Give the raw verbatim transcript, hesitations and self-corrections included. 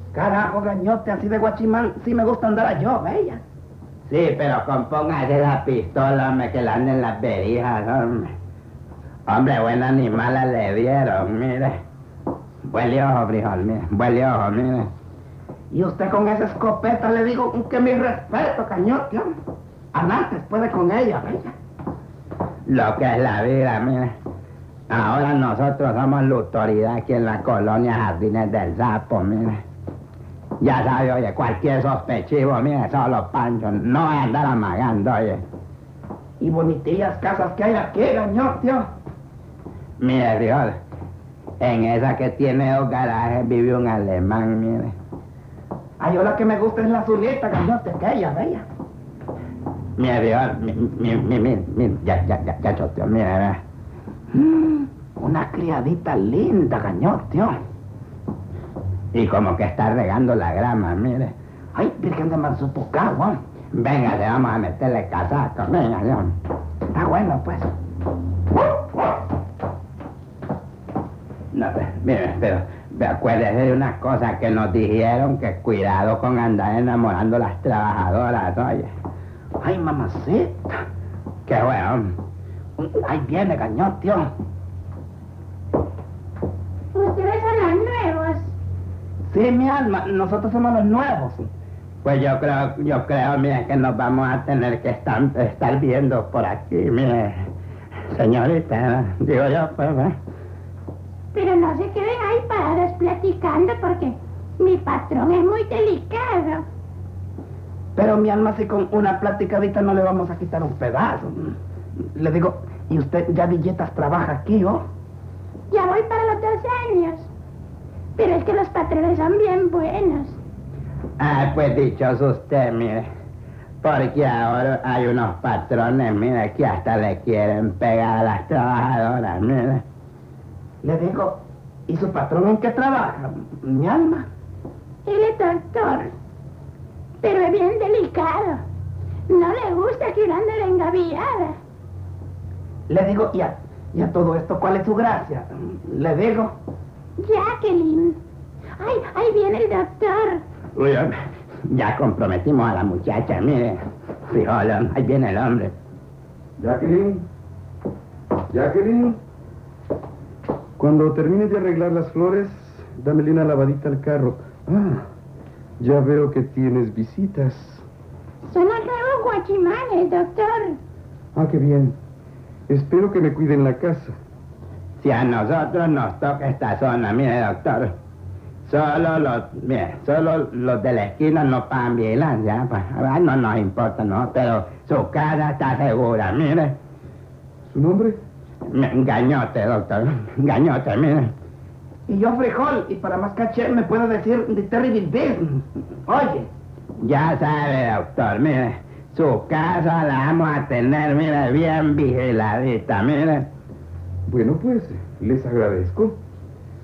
Carajo, gañote, así de guachimán, sí me gusta andar a yo, bella. Sí, pero compóngase la pistola, hombre, que la anden las berijas, hombre. Hombre, buen animal le dieron, mire. Huele ojo, frijol, mire, huele ojo, mire. Y usted con esa escopeta le digo que mi respeto, cañote, hombre. Antes puede con ella, bella. Lo que es la vida, mire. Ahora nosotros somos la autoridad aquí en la colonia Jardines del Sapo, mire. Ya sabe, oye, cualquier sospechivo, mire, solo Pancho, no va a andar amagando, oye. Y bonitillas casas que hay aquí, gañote. Mire, frijol, en esa que tiene dos garajes vive un alemán, mire. Ay, yo la que me gusta es la azulita, gañote, que ella, bella. Mire, frijol, mi, mi, mi, mi, mi, ya, ya, ya, ya, choteo, mire, ve. Mm, una criadita linda, gañote. Y como que está regando la grama, mire. Ay, virgen de Mansupucagua. Venga, le vamos a meterle casaco, venga, Dios. Está bueno, pues. No, mire, pero, pero acuérdese de una cosa que nos dijeron, que cuidado con andar enamorando a las trabajadoras, oye. Ay, mamacita. Qué bueno. Ahí viene, gañote. Ustedes son los nuevos. Sí, mi alma, nosotros somos los nuevos. Pues yo creo, yo creo, mire, que nos vamos a tener que estar, estar viendo por aquí, mire. Señorita, digo yo, pues, ¿eh? Pero no se queden ahí parados platicando porque mi patrón es muy delicado. Pero mi alma, si con una platicadita no le vamos a quitar un pedazo. Le digo, ¿y usted ya billetas trabaja aquí, oh? Ya voy para los dos años. Pero es que los patrones son bien buenos. Ah, pues dichoso usted, mire. Porque ahora hay unos patrones, mire, que hasta le quieren pegar a las trabajadoras, mire. Le digo, ¿y su patrón en qué trabaja, mi alma? Él es doctor, pero es bien delicado. No le gusta que uno ande de engaviada. Le digo, ¿y a, y a todo esto cuál es su gracia? Le digo. Jacqueline. Ay, ahí viene el doctor. Uy, hombre, ya comprometimos a la muchacha, mire. Frijol, ahí viene el hombre. Jacqueline. Jacqueline. Cuando termines de arreglar las flores, dámele una lavadita al carro. Ah, ya veo que tienes visitas. Son los nuevos guachimanes, doctor. Ah, qué bien. Espero que me cuiden la casa. Si a nosotros nos toca esta zona, mire, doctor. Solo los, mire, solo los de la esquina no pagan vigilancia, pues, no nos importa, ¿no? Pero su casa está segura, mire. ¿Su nombre? Gañote, doctor, Gañote, mire. Y yo frijol, y para más caché me puede decir de Terrible Business. Oye. Ya sabe, doctor, mire, su casa la vamos a tener, mire, bien vigiladita, mire. Bueno, pues, les agradezco.